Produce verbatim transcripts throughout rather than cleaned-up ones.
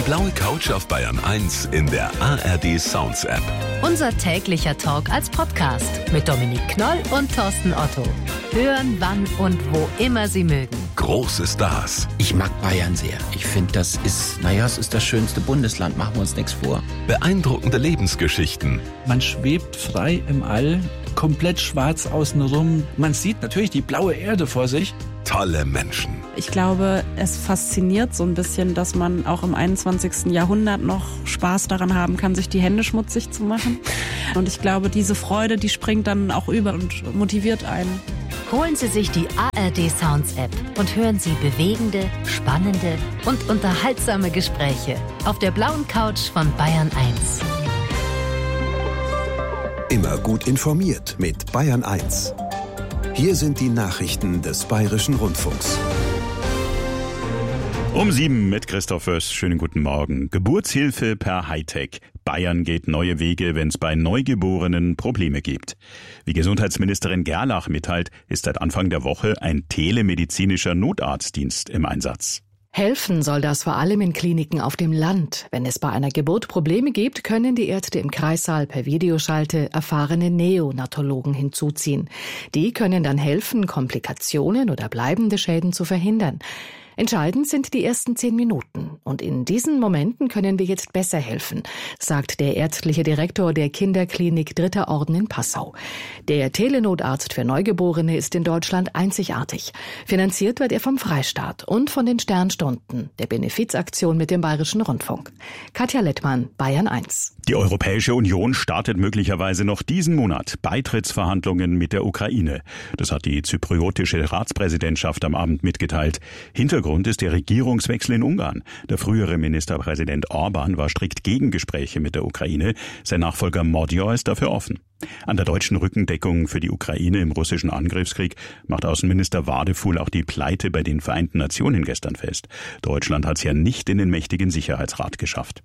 blaue Couch auf Bayern eins in der A R D Sounds App. Unser täglicher Talk als Podcast mit Dominik Knoll und Thorsten Otto. Hören, wann und wo immer Sie mögen. Große Stars. Ich mag Bayern sehr. Ich finde, das ist, naja, es ist das schönste Bundesland, machen wir uns nichts vor. Beeindruckende Lebensgeschichten. Man schwebt frei im All, komplett schwarz außenrum. Man sieht natürlich die blaue Erde vor sich. Tolle Menschen. Ich glaube, es fasziniert so ein bisschen, dass man auch im einundzwanzigsten Jahrhundert noch Spaß daran haben kann, sich die Hände schmutzig zu machen. Und ich glaube, diese Freude, die springt dann auch über und motiviert einen. Holen Sie sich die A R D Sounds App und hören Sie bewegende, spannende und unterhaltsame Gespräche auf der blauen Couch von Bayern eins. Immer gut informiert mit Bayern eins. Hier sind die Nachrichten des Bayerischen Rundfunks. Um sieben mit Christoph Föß. Schönen guten Morgen. Geburtshilfe per Hightech. Bayern geht neue Wege, wenn es bei Neugeborenen Probleme gibt. Wie Gesundheitsministerin Gerlach mitteilt, ist seit Anfang der Woche ein telemedizinischer Notarztdienst im Einsatz. Helfen soll das vor allem in Kliniken auf dem Land. Wenn es bei einer Geburt Probleme gibt, können die Ärzte im Kreissaal per Videoschalte erfahrene Neonatologen hinzuziehen. Die können dann helfen, Komplikationen oder bleibende Schäden zu verhindern. Entscheidend sind die ersten zehn Minuten. Und in diesen Momenten können wir jetzt besser helfen, sagt der ärztliche Direktor der Kinderklinik Dritter Orden in Passau. Der Telenotarzt für Neugeborene ist in Deutschland einzigartig. Finanziert wird er vom Freistaat und von den Sternstunden, der Benefizaktion mit dem Bayerischen Rundfunk. Katja Lettmann, Bayern eins. Die Europäische Union startet möglicherweise noch diesen Monat Beitrittsverhandlungen mit der Ukraine. Das hat die zypriotische Ratspräsidentschaft am Abend mitgeteilt. Hintergrund ist der Regierungswechsel in Ungarn. Der frühere Ministerpräsident Orban war strikt gegen Gespräche mit der Ukraine. Sein Nachfolger Magyar ist dafür offen. An der deutschen Rückendeckung für die Ukraine im russischen Angriffskrieg macht Außenminister Wadefuhl auch die Pleite bei den Vereinten Nationen gestern fest. Deutschland hat es ja nicht in den mächtigen Sicherheitsrat geschafft.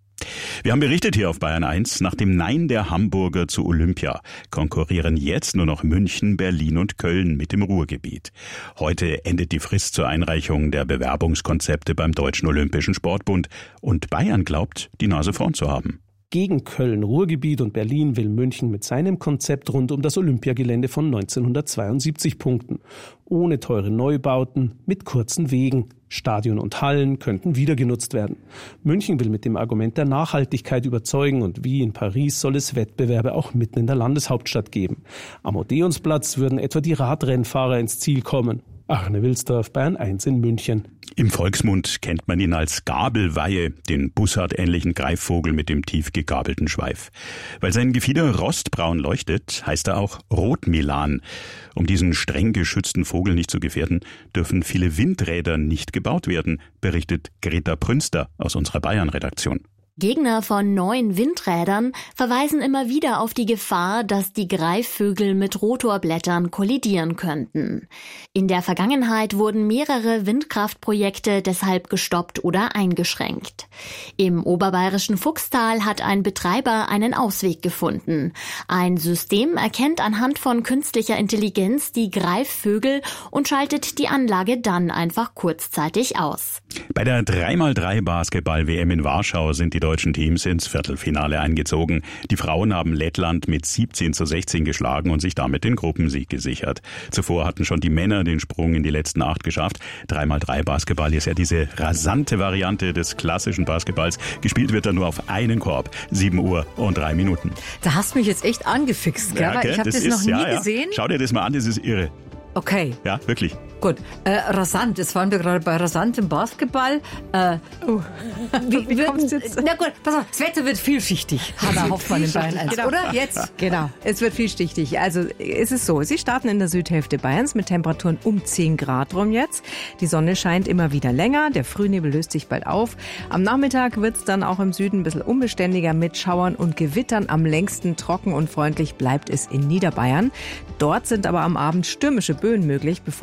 Wir haben berichtet hier auf Bayern eins, nach dem Nein der Hamburger zu Olympia konkurrieren jetzt nur noch München, Berlin und Köln mit dem Ruhrgebiet. Heute endet die Frist zur Einreichung der Bewerbungskonzepte beim Deutschen Olympischen Sportbund und Bayern glaubt, die Nase vorn zu haben. Gegen Köln, Ruhrgebiet und Berlin will München mit seinem Konzept rund um das Olympiagelände von neunzehnhundertzweiundsiebzig punkten. Ohne teure Neubauten, mit kurzen Wegen. Stadion und Hallen könnten wieder genutzt werden. München will mit dem Argument der Nachhaltigkeit überzeugen und wie in Paris soll es Wettbewerbe auch mitten in der Landeshauptstadt geben. Am Odeonsplatz würden etwa die Radrennfahrer ins Ziel kommen. Arne Wilsdorf, Bayern eins in München. Im Volksmund kennt man ihn als Gabelweihe, den Bussard-ähnlichen Greifvogel mit dem tief gegabelten Schweif. Weil sein Gefieder rostbraun leuchtet, heißt er auch Rotmilan. Um diesen streng geschützten Vogel nicht zu gefährden, dürfen viele Windräder nicht gebaut werden, berichtet Greta Prünster aus unserer Bayern-Redaktion. Gegner von neuen Windrädern verweisen immer wieder auf die Gefahr, dass die Greifvögel mit Rotorblättern kollidieren könnten. In der Vergangenheit wurden mehrere Windkraftprojekte deshalb gestoppt oder eingeschränkt. Im oberbayerischen Fuchstal hat ein Betreiber einen Ausweg gefunden. Ein System erkennt anhand von künstlicher Intelligenz die Greifvögel und schaltet die Anlage dann einfach kurzzeitig aus. Bei der drei mal drei Basketball-W M in Warschau sind die deutschen Teams ins Viertelfinale eingezogen. Die Frauen haben Lettland mit siebzehn zu sechzehn geschlagen und sich damit den Gruppensieg gesichert. Zuvor hatten schon die Männer den Sprung in die letzten acht geschafft. drei mal drei Basketball ist ja diese rasante Variante des klassischen Basketballs. Gespielt wird dann nur auf einen Korb. sieben Uhr und drei Minuten. Da hast du mich jetzt echt angefixt, gell? Ja, okay, ich habe das, das ist, noch nie ja, ja. gesehen. Schau dir das mal an, das ist irre. Okay. Ja, wirklich. Gut, äh, rasant, jetzt waren wir gerade bei rasantem Basketball. Äh, oh. wie, wie kommst du jetzt? Na gut, pass auf, das Wetter wird vielschichtig, Hanna Hoffmann in Bayern eins, genau. oder? Jetzt? Genau, es wird vielschichtig. Also es ist so, Sie starten in der Südhälfte Bayerns mit Temperaturen um zehn Grad rum jetzt. Die Sonne scheint immer wieder länger, der Frühnebel löst sich bald auf. Am Nachmittag wird es dann auch im Süden ein bisschen unbeständiger mit Schauern und Gewittern. Am längsten trocken und freundlich bleibt es in Niederbayern. Dort sind aber am Abend stürmische Böen möglich, bevor der Regen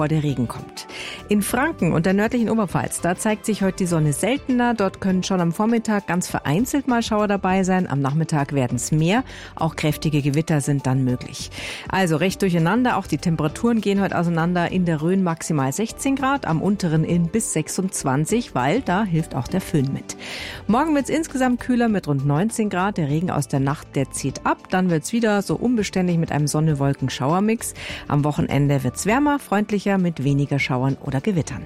kommt. In Franken und der nördlichen Oberpfalz, da zeigt sich heute die Sonne seltener. Dort können schon am Vormittag ganz vereinzelt mal Schauer dabei sein. Am Nachmittag werden es mehr. Auch kräftige Gewitter sind dann möglich. Also recht durcheinander. Auch die Temperaturen gehen heute auseinander. In der Rhön maximal sechzehn Grad, am unteren Inn bis sechsundzwanzig, weil da hilft auch der Föhn mit. Morgen wird es insgesamt kühler mit rund neunzehn Grad. Der Regen aus der Nacht, der zieht ab. Dann wird es wieder so unbeständig mit einem Sonne-Wolken-Schauermix. Am Wochenende wird es wärmer, freundlicher mit weniger Schauern oder Gewittern.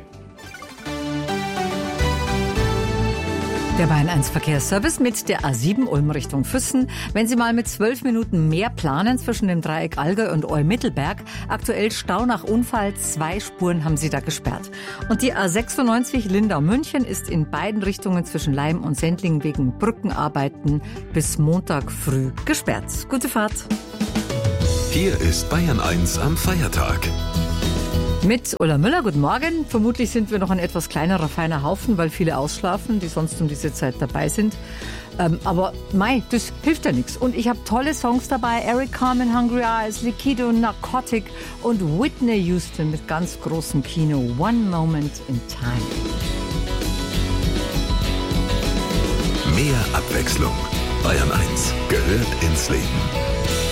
Der Bayern eins Verkehrsservice mit der A sieben Ulm Richtung Füssen. Wenn Sie mal mit zwölf Minuten mehr planen zwischen dem Dreieck Allgäu und Olm-Mittelberg, aktuell Stau nach Unfall, zwei Spuren haben Sie da gesperrt. Und die A sechsundneunzig Lindau-München ist in beiden Richtungen zwischen Leim und Sendling wegen Brückenarbeiten bis Montag früh gesperrt. Gute Fahrt. Hier ist Bayern eins am Feiertag. Mit Ulla Müller, guten Morgen. Vermutlich sind wir noch ein etwas kleinerer, feiner Haufen, weil viele ausschlafen, die sonst um diese Zeit dabei sind. Ähm, aber mei, das hilft ja nichts. Und ich habe tolle Songs dabei. Eric Carmen, Hungry Eyes, Likido, Narcotic und Whitney Houston mit ganz großem Kino. One Moment in Time. Mehr Abwechslung. Bayern eins gehört ins Leben.